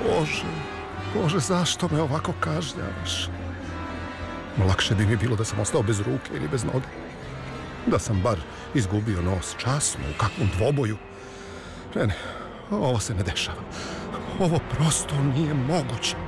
Bože, Bože, zašto me ovako kažnjavaš? Lakše bi mi bilo da sam ostao bez ruke ili bez noge. Da sam bar izgubio nos časno u kakvom dvoboju. Ne, ovo se ne dešava. Ovo prosto nije moguće.